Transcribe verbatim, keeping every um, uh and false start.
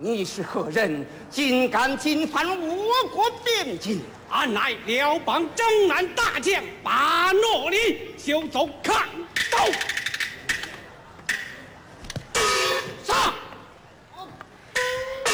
你是何人？竟敢进犯我国边境？ 俺乃辽邦征南大将巴诺里，休走看刀。